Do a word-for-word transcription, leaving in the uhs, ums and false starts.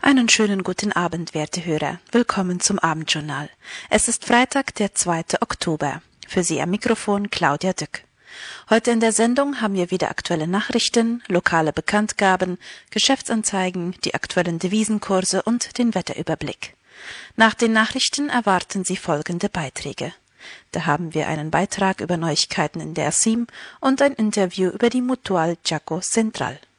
Einen schönen guten Abend, werte Hörer. Willkommen zum Abendjournal. Es ist Freitag, der zweite Oktober. Für Sie am Mikrofon Claudia Dück. Heute in der Sendung haben wir wieder aktuelle Nachrichten, lokale Bekanntgaben, Geschäftsanzeigen, die aktuellen Devisenkurse und den Wetterüberblick. Nach den Nachrichten erwarten Sie folgende Beiträge. Da haben wir einen Beitrag über Neuigkeiten in der S I M und ein Interview über die Mutual Chaco Central.